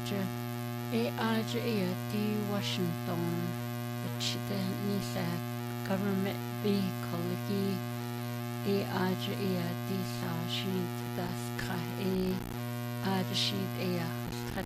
Georgia, Aja Washington, the Chita Nisa government vehicle, Aja Sashi, das Ka Aja Sheet